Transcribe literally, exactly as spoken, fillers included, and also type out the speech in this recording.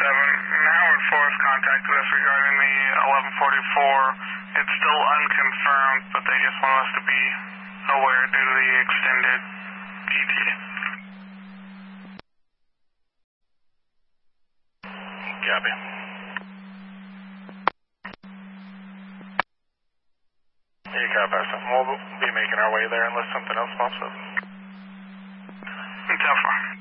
seven. Howard Forest contacted us regarding the eleven forty-four. It's still unconfirmed, but they just want us to be aware due to the extended G T. Copy. You copy. We'll be making our way there unless something else pops up. Until far.